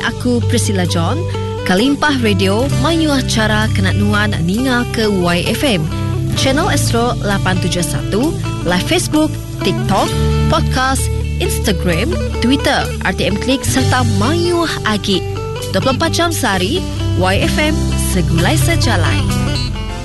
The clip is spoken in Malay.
aku Priscilla John. Kalimpah Radio mayuah cara kena nuan ninga ke YFM. Channel Astro 871, live Facebook, TikTok, podcast, Instagram, Twitter, RTM Klik serta mayuah agi. 24 jam sehari, YFM segulai sejalai.